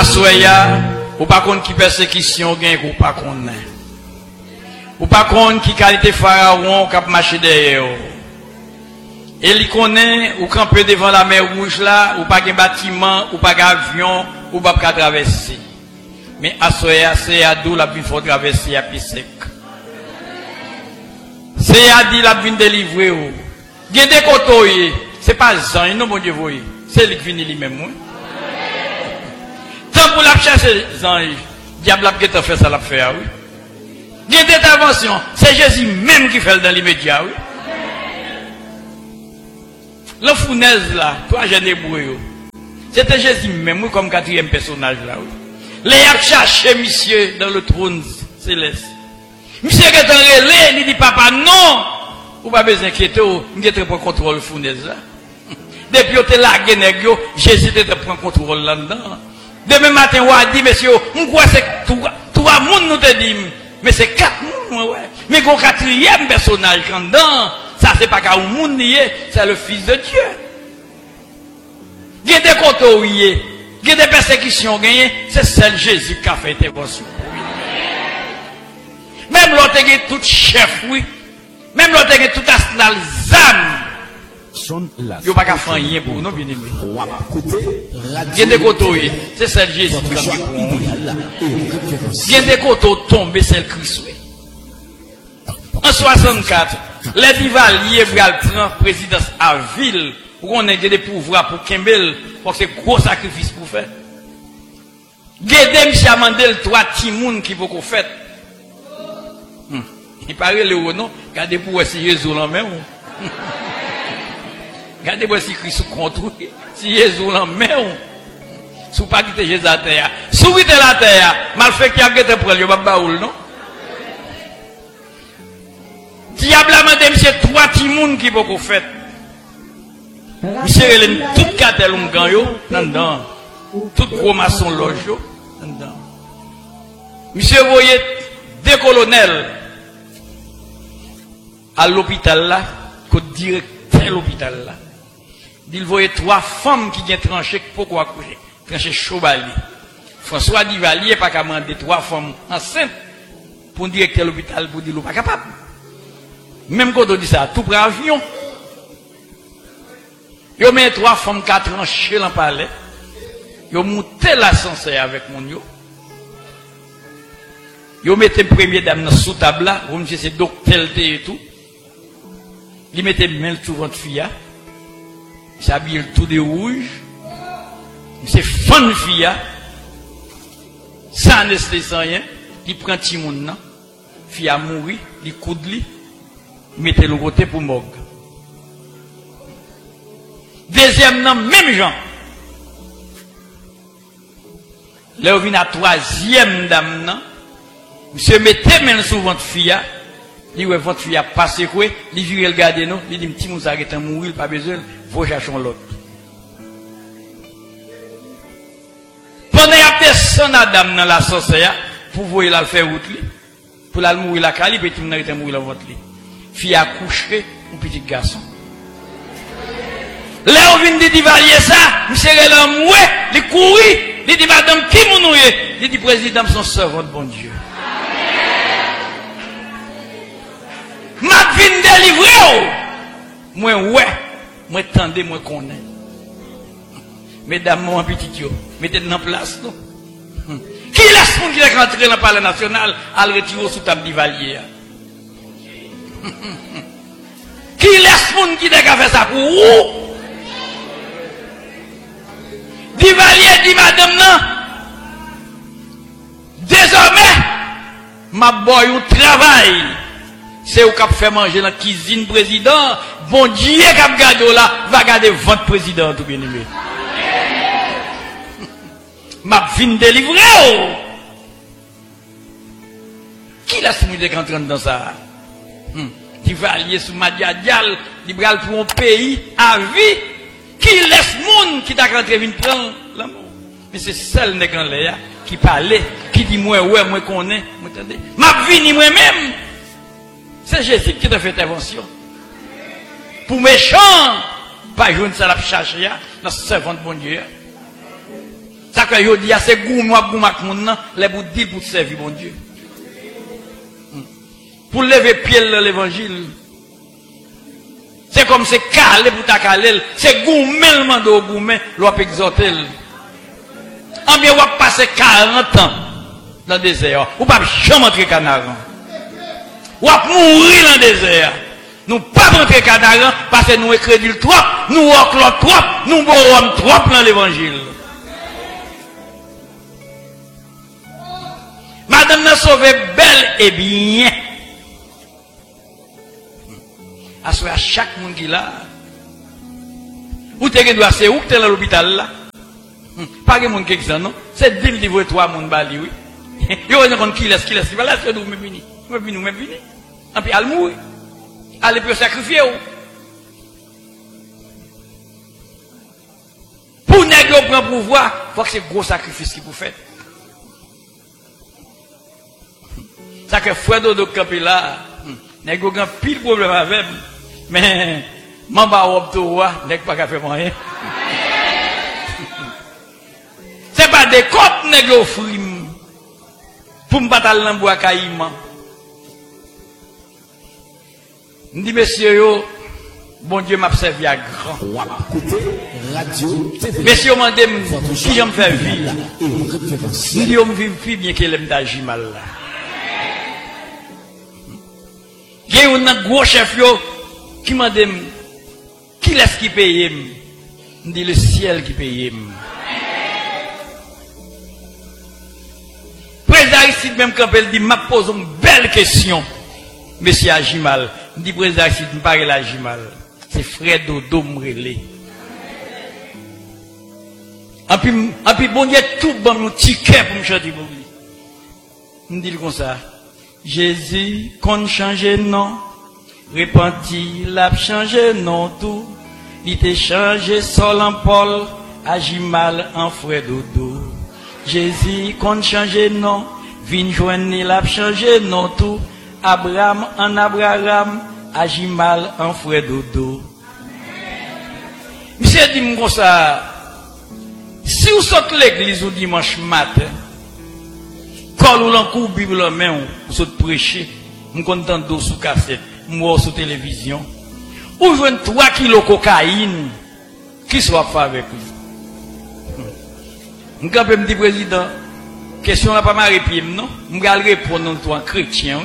Assoya, ou pas contre qui persécution gagne ou pas contre. Ou pas contre qui qualité pharaon qui a marché derrière. Et il connaît ou camper devant la mer rouge là, ou pas de bâtiment, ou pas d'avion, ou pas de traverser. Mais Assoya, c'est à d'où la vie faut traverser à pied sec. C'est à dire la vie délivrer. Il y a des côtés, c'est pas Jean, non mon Dieu, c'est lui qui vient lui-même. Tant pour la chercher Jean, diable a fait ça, l'a fait, oui. Il y a des interventions, c'est Jésus même qui fait dans l'immédiat, oui. Le fournaise là, toi jeune hébreu, c'était Jésus même, oui, comme quatrième personnage là, oui. Les a cherché monsieur dans le trône céleste. Monsieur qui est en relais, il dit papa non, ou pas besoin d'inquiéter, il est pour contrôle le fournaise là. Depuis que tu la guerre, Jésus était pour contrôle là-dedans. Demain matin, on a dit, monsieur, on croit que c'est 3 monde nous te dit, mais c'est 4 monde, ouais. Mais qu'on quatrième personnage là-dedans, ça c'est pas qu'un monde nié, c'est le Fils de Dieu. Il y a des côtés, il y a des persécutions gagnées, c'est celle Jésus qui a fait intervention. Même l'autre qui est tout chef, oui. Même l'autre qui est tout asnal zam. Il n'y a pas qu'à faire rien pour nous, bien aimé. Il y a des côtés, c'est celle Jésus qui a fait. Il y a des côtés tombés, c'est le Christ. En 64, les divaliers prennent présidence à ville pour qu'on ait des pouvoirs pour Kembel, pour que c'est gros sacrifice pour faire. Guédé, M. Amandel, 3 timouns qui vont faire. Il paraît le haut, non? Regardez pour si Jésus l'en met. Regardez pour si Christ contre. Si Jésus l'en met. Si vous pas quitter Jésus à terre. Si vous quittez la terre, mal fait qu'il y a quelqu'un pour le babaoul, non? Diable a demandé, monsieur, 3 timouns qui vont faire. Monsieur, il a tout cartel ou ganyo, dedans. Tout gros maçon loge, dedans. Monsieur, vous voyez, 2 colonels à l'hôpital là, qu'au directeur de l'hôpital là. Il voyait 3 femmes qui viennent trancher, pourquoi coucher? Trancher Chobali. François Divalier pas qu'à demander 3 femmes enceintes pour le directeur de l'hôpital pour dire qu'il n'est pas capable. Même quand on dit ça, tout prend avion. Il met 3 femmes qui ont tranché dans le palais. Ils ont monté l'ascenseur avec mon yo. Ils mettent une première dame dans sous table là, vous me dites c'est docteur et tout. Ils mettent main sur votre fille. Ils s'habillent tout de rouge. C'est fan fille. Sans anesthésie, sans rien. Ils prennent petit monde. Fille a mouru, ils coudent lui. Ils mettent le côté pour morgue. Deuxième nom, même gens. Là, on vient à 3e dame, non? Monsieur mettez main sur votre fille. Il dit, votre fille a passé quoi? Il dit, regardez nous. Il dit, petit moussa qui est mourir, pas besoin, faut chercher l'autre. Pendant qu'il y a personne à dame dans la sorcière, pour voir la faire route, pour la mourir la cali, puis tout le monde est mourir dans votre lit. Fille a couché, un petit garçon. Là, on vient de divalier ça, monsieur là, moué, il courit, il dit, madame, qui m'en est? Il dit, président, son servant, bon Dieu. Ma vie délivrée. Moi, ouais. Moi, tendez, moi, connais. Mesdames, mon petit yo, mettez en place, non? Qui laisse mon qui est rentré dans le palais national à le retirer sous table d'Ivalier? Qui laisse mon qui a fait ça pour vous? D'Ivalier dit, madame, non? Désormais, ma boy, au travail. C'est où qui fait manger dans la cuisine président. Bon Dieu qui a gardé là, va garder votre président tout bien aimé. Ma vie délivrée. Qui l'a soumis de rentrer dans ça? Qui va allier sous Madiadial, libéral pour un pays à vie. Qui laisse monde qui t'a rentré vient prendre l'amour? Mais c'est seul nègre là qui parlait, qui dit moi ouais moi connais, moi attendez. Ma vie ni moi-même. C'est Jésus qui a fait intervention. Pour méchant, pas jouer ça la chercher, la servante de bon Dieu. Ça que je dis, c'est goût, moi, goût, maintenant, les bouts de pour servir, mon Dieu. Pour lever pied dans l'évangile. C'est comme c'est calé pour ta calé, c'est gourmellement de gourmet, l'on peut exhorter. En bien, on va passer 40 ans dans le désert, ou pas jamais entrer Canaran. Ou va mourir dans le désert. Nous pas rentrer Canaran parce que nous crédit trop, nous oclot trop, nous borons trop dans l'évangile. Madame n'a sauvé belle et bien. À chaque monde qui l'a. Ou t'es doit c'est où que t'es dans l'hôpital là? Pas de monde qui est non? C'est dit le livre 3 monde bali oui. Yo on qui laisse voilà c'est nous même fini. Même fini. En puis al mourir. Allez peut sacrifier ou. Pour nègre prendre pouvoir, faut que c'est gros sacrifice qui pour faire. Ça que frère Dodo campé là, nègre grand pile problème avec mais mamba optoa nègre pas faire moyen. C'est pas des côtes nègre frim pour m'batal dans bois caïman. M'dit monsieur yo bon Dieu m'a servi à grand. Monsieur mandé qui j'aime faire vivre. M'dit on vivre plus bien que l'aime d'agir mal là. Il y a un gros chef qui m'a dit qui est-ce qui paye? Me dit le ciel qui paye. Président ici même quand elle dit m'a posé une belle question. Monsieur agit mal. Me dit président ici me parle agit mal. C'est frère Dodo m'relé. En puis bon Dieu tout bon mon ticket pour me chanter pour lui. Me dit comme ça. Jésus qu'on change non. Repenti, l'a changé non tout. Il t'a changé sol en Paul, agit mal en frère Dodo. Jésus qu'on change non, vin joindre l'a changé non tout. Abraham en Abraham, agit mal en frère Dodo. Monsieur dit comme ça, si vous sortez l'église au dimanche matin, quand vous l'encourez Bible en main, vous sortez prêcher, vous content d'eau sous cassette. Moi sur télévision, ou joindre 3 kilos de cocaïne, qui soit fait avec lui. Je me dis, président, question n'a pas marre pied, non? Je vais répondre en chrétien.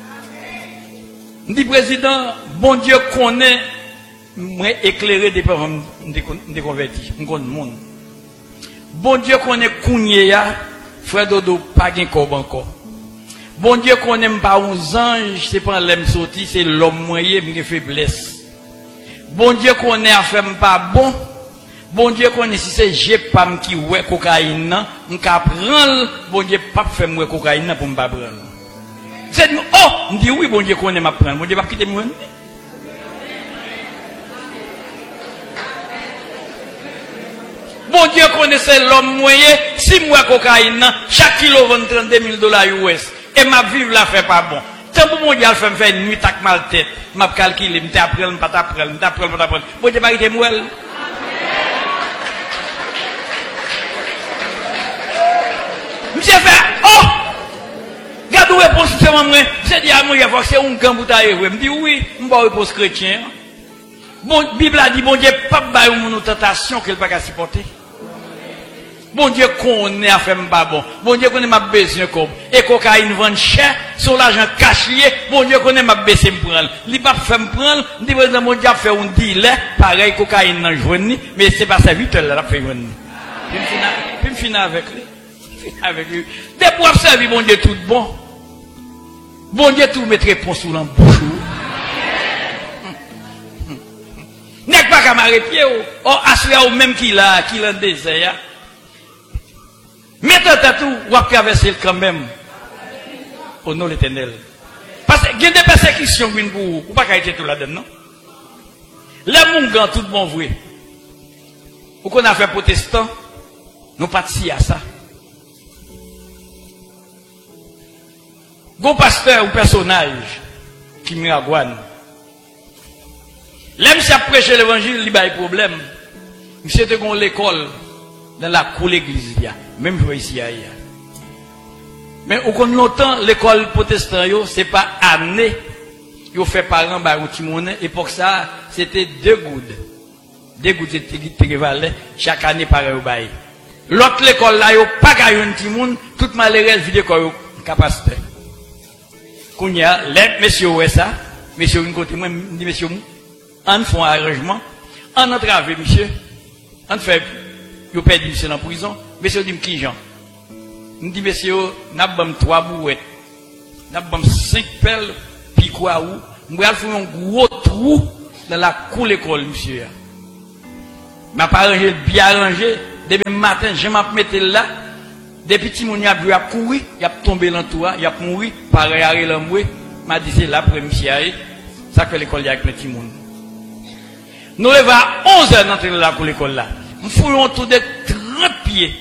Je dis, président, bon Dieu connaît, moi éclairé des parents de convertis, je connais le monde. Bon Dieu connaît Kounia, frère Dodo, pas de corps encore. Bon Dieu qu'on n'aime pas un ange, c'est pas l'aime sorti, c'est l'homme moyen, mais faiblesse. Bon Dieu qu'on est à faire pas bon. Bon Dieu qu'on est si c'est j'ai pas qui ouais cocaïne, on peut prendre, bon Dieu pas faire moi cocaïne pour me pas prendre. C'est oh, on dit oui, bon Dieu qu'on est m'a prendre, bon Dieu pas quitter moi. Bon Dieu connaissait l'homme moyen, 6 mois cocaïne, chaque kilo vend $32,000 US. Et ma vie la fait pas bon. Tant pour mon Dieu fait me faire une nuit avec mal tête. M'a calculé, m'te après, m'te après. Bon Dieu m'arrête moi. Monsieur fait oh! Garde réponse c'est moi. J'ai dit à moi il faut que c'est un grand bouteille. Me dit oui, m'pa réponse chrétien. Bon Bible a dit bon Dieu pas ba une tentation qu'elle pas supporter. Bon Dieu connaît à faire pas bon. Bon Dieu connaît ma besoin comme. Et cocaïne vend cher, sur l'argent caché, bon Dieu connaît ma besoin me prendre. Li pas fait me prendre, dit président mon Dieu fait un dealer, pareil cocaïne dans journée, mais c'est pas serviteur là fait journée. Puis me finir avec lui. Avec lui. Des pour servir bon Dieu tout bon. Bon Dieu tout mettre réponse sous l'embouche. N'est pas qu'à marrer pied ou assurer au même qui l'a désert. Mettez tout, ou à traverser quand même. Au nom de l'Éternel. Parce qu'il y a des persécutions pour vous, ou pas qu'à être tout là-dedans, non? Les moungans, tout bon vrai. Ou qu'on a fait protestant, nous participons à ça. Bon pasteur ou personnage qui me ragoine. L'aime si a prêché l'évangile, il y a des problèmes. Monsieur te gon l'école, dans la cour l'église, même ici ailleurs. Mais au cours de longtemps, l'école protestante, c'est pas année, ils fait parents, bah, un petit monnaie, et pour ça, c'était 2 gouttes. 2 gouttes, c'était chaque année, pareil au bail. L'autre l'école là, yo pas qu'à un petit monde, tout malheureux, vide quoi, capacité. Qu'on y a, les messieurs, ouais, ça, messieurs, une côté, moi, dit, messieurs, on fait un arrangement, on entrave, monsieur, on fait, yo perdu, monsieur, dans la prison, messieurs, dit, qui, Jean? On dit, messieurs, n'a pas 3 bouettes, n'a pas 5 pelles, puis quoi, ou, on va faire un gros trou dans la cour l'école, monsieur. M'a pas arrangé, bien arrangé, depuis matin, je m'en mettais là, depuis petit mon y a courir, il a tombé dans tout, il a mouru, pareil à l'emboué, m'a dit c'est là pour monsieur, ça que l'école y a avec le petit monde. Nous levons à 11h d'entrer là pour l'école là. Nous fouillons autour de 30 pieds.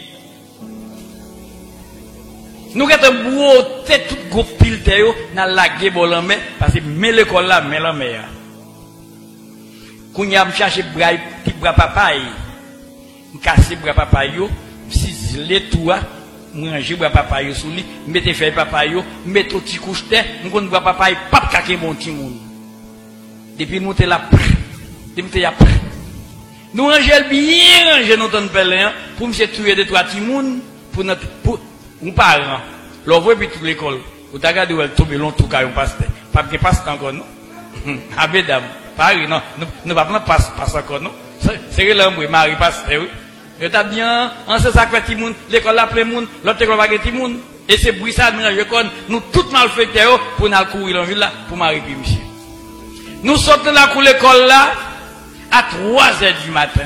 Nous avons bouté tout gros pile dans la gueule en mer, parce que mais l'école là, mais la mer. Quand y a cherché petit bras papaye, casser bras papaye, si les toits, manger bras papaye sous lui, mettez feuille papaye, mettez petit couche terre, nous bras papaye, pas caquer bon petit monde. Depuis nous t'es là, depuis t'es là. Nous ranger bien, ranger notre pèlerin, pour monsieur tuer des 3 petits monde, pour notre, pour, nous parents. L'envoie puis toute l'école. Vous t'as regardé où elle tombe long tout cas, on passe. Pas que passe encore, non? Ah, mesdames. Paris, non. Nous pas passe encore, non? C'est l'homme, Marie passe, oui. Je t'ai bien, en ce sac petit monde, l'école a plein monde, l'autre école va petit monde. Et c'est bruit ça, nous tout mal fait pour nous courir dans la ville là, pour Marie puis monsieur. Nous sortons là pour l'école là, à 3h du matin.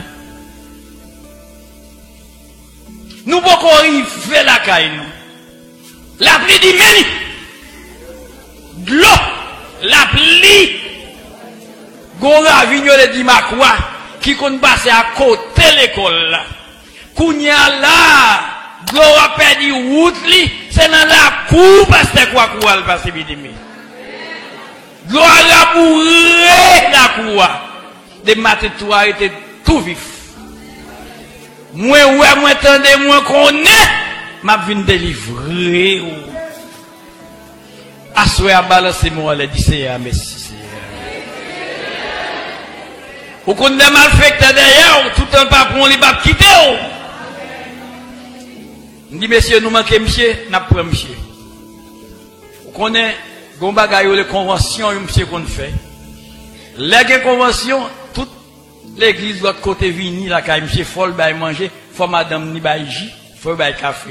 Nous pouvons arriver la caille, nous. La pluie dit meni. De l'eau. La pluie. Gora vignole dit ma quoi. Qui compte passer à côté de l'école là. Kounya là. Gora perdu route li. C'est dans la cour parce que quoi le passe bidimi. Gora la bourré la cour. Des matins tout a été tout vif. Moi, ouais, moi, attendez, moi, connais, m'a venu délivrer. Assoyez à balancer moi, les dit, c'est merci. Vous connaissez mal fait d'ailleurs, tout un pas pour les babes quitter. On dit, messieurs, nous manquons, monsieur, n'a pas monsieur. Vous connaissez, Gombagayo, les conventions, monsieur, qu'on fait. Les conventions, toutes l'église de l'autre côté vini, la caille, monsieur, faut le bail manger, faut madame ni bail jus, faut le bail café.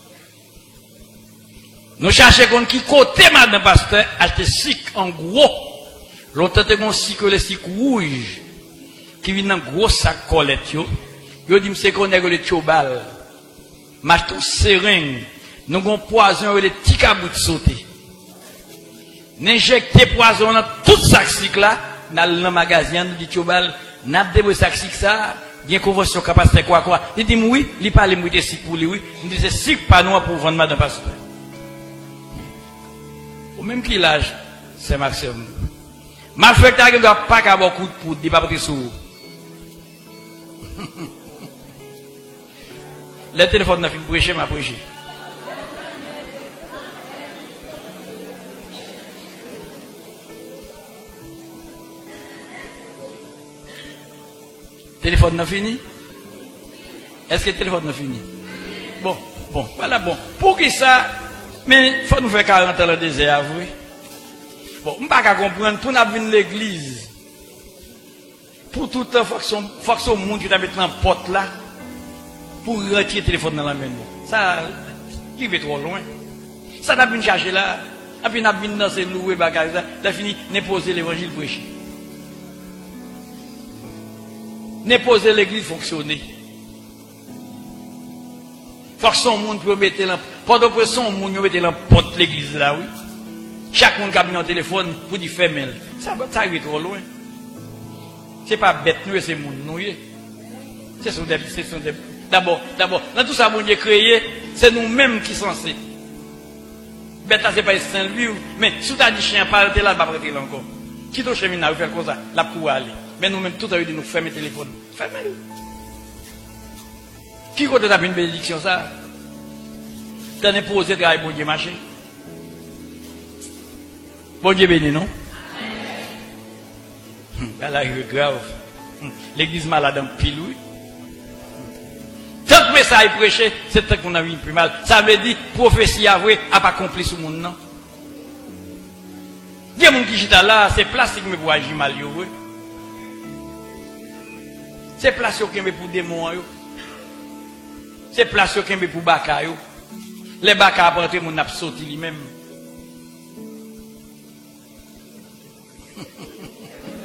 Nous cherchons qu'on qui côté madame pasteur, acheter sic en gros. L'autre te qu'on sic le sic rouge, qui vient dans gros sac colette yo. Yo dit monsieur qu'on est le tiobal. Mach tout seringue. Nous avons poison et les petits cabouts de sauter. N'injecter poison dans tout sac sic là, dans le magasin, nous dit tiobal, n'a pas sac sic ça. Il y a une convention capacité quoi. Il dit oui, il parle de sic pour lui, oui. Il dit c'est sic pas nous pour vendre madame pasteur. Au même qu'il âge, c'est maximum. Ma frère, tu n'as pas qu'à beaucoup de poudre, il pas de sous. Le téléphone n'a fait prêcher, m'a prêché. Téléphone n'a fini? Est-ce que le téléphone n'a fini? Bon, voilà bon. Pour qui ça? Mais il faut nous faire 40 ans dans le désert, avoué. Bon, je ne peux pas comprendre, pour nous venir l'église, pour tout le temps, il faut que ce monde qui t'a mis dans la porte là, pour retirer le téléphone dans la main. Ça, qui va trop loin. Ça n'a pas charger là, et puis n'a pas dans ces loués bagages là, t'as fini, n'est posé l'évangile prêché. N'est posé l'église fonctionner. Faut que son monde peut mettre là, pendant que son monde peut mettre la porte l'église là, oui. Chaque monde qui a mis un téléphone pour dire fermer. Ça arrive trop loin. C'est pas bête, nous, c'est monde, nous. C'est des. D'abord, dans tout ça, mon Dieu créé, c'est nous-mêmes qui sommes censés. Bête, c'est pas saint vivre, mais si tu as dit chien, pas arrêter là, pas arrêter là encore. Qui doit cheminer à faire comme ça, là pour aller. Mais nous-mêmes, tout à l'heure, nous fermer le téléphone. Fermez-le. Qui côté t'as une bénédiction ça? T'en es posé travail bon Dieu marché. Bon Dieu béni, non? Elle arrive grave. L'église malade en pile, oui. Tant que message prêché, c'est tant qu'on a vu plus mal. Ça veut dire, prophétie avouée, a pas accompli sur le monde, non? Il y a des gens qui sont là, c'est plastique, mais pour agir mal, oui. C'est plastique, mais pour démons, c'est plastique, mais pour baka, les baka apportent mon absorti lui-même.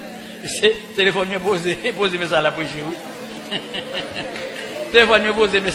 Téléphone me posé, posé ça à la prochaine. Téléphone me posé